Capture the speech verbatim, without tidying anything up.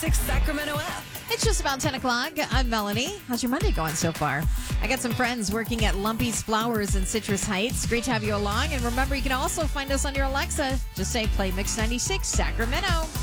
ninety-six Sacramento app. It's just about ten o'clock. I'm Melanie. How's your Monday going so far? I got some friends working at Lumpy's Flowers in Citrus Heights. Great to have you along. And remember, you can also find us on your Alexa. Just say Play Mix ninety-six Sacramento.